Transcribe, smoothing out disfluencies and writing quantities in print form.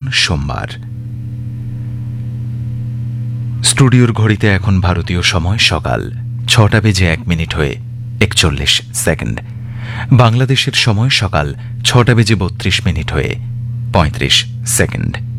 সোমবার। স্টুডিওর ঘড়িতে এখন ভারতীয় সময় সকাল 6:01 হয়ে 41 সেকেন্ড। বাংলাদেশের সময় সকাল 6:32 হয়ে 35 সেকেন্ড।